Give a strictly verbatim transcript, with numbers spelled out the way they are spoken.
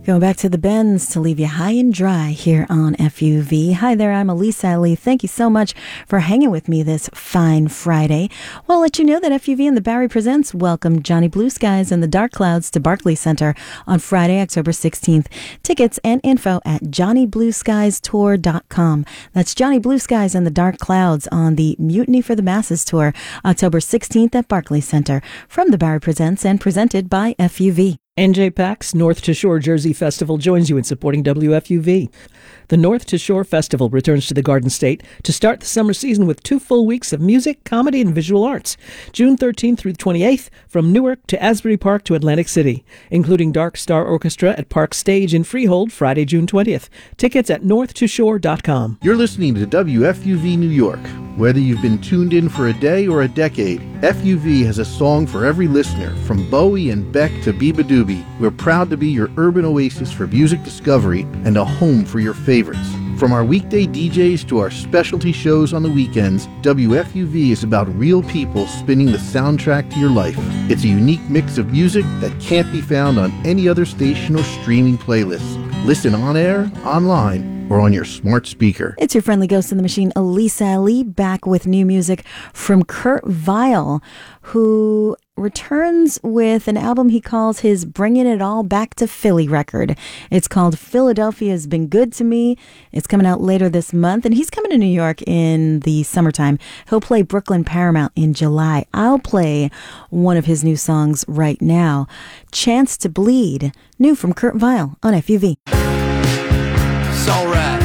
Going back to the bends to leave you high and dry here on F U V. Hi there, I'm Elisa Ali. Thank you so much for hanging with me this fine Friday. Well, I'll let you know that F U V and the Bowery Presents welcome Johnny Blue Skies and the Dark Clouds to Barclays Center on Friday, October sixteenth. Tickets and info at johnny blue skies tour dot com. That's Johnny Blue Skies and the Dark Clouds on the Mutiny for the Masses tour, October sixteenth at Barclays Center. From the Bowery Presents and presented by F U V. N J PAC's North to Shore Jersey Festival joins you in supporting W F U V. The North to Shore Festival returns to the Garden State to start the summer season with two full weeks of music, comedy, and visual arts. June thirteenth through twenty-eighth, from Newark to Asbury Park to Atlantic City, including Dark Star Orchestra at Park Stage in Freehold Friday, June twentieth. Tickets at north to shore dot com. You're listening to W F U V New York. Whether you've been tuned in for a day or a decade, F U V has a song for every listener, from Bowie and Beck to Biba Doobie. We're proud to be your urban oasis for music discovery and a home for your favorites. From our weekday D Js to our specialty shows on the weekends, W F U V is about real people spinning the soundtrack to your life. It's a unique mix of music that can't be found on any other station or streaming playlist. Listen on air, online, or on your smart speaker. It's your friendly ghost in the machine, Elisa Ali, back with new music from Kurt Vile, who returns with an album he calls his Bringing It All Back to Philly record. It's called Philadelphia's Been Good to Me. It's coming out later this month, and he's coming to New York in the summertime. He'll play Brooklyn Paramount in July. I'll play one of his new songs right now, Chance to Bleed, new from Kurt Vile on F U V. It's alright.